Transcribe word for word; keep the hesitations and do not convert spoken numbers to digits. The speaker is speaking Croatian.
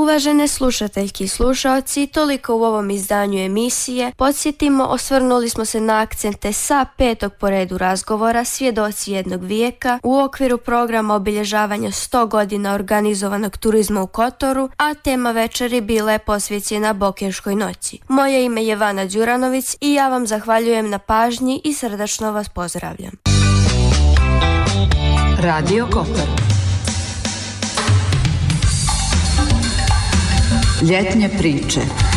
Uvažene slušateljki i slušaoci, toliko u ovom izdanju emisije. Podsjetimo, osvrnuli smo se na akcente sa petog po redu razgovora Svjedoci jednog vijeka u okviru programa obilježavanja sto godina organizovanog turizma u Kotoru, a tema večeri bila je posvećena Bokeljškoj noći. Moje ime je Vana Đuranović i ja vam zahvaljujem na pažnji i srdačno vas pozdravljam. Radio Kotor. Ljetne priče.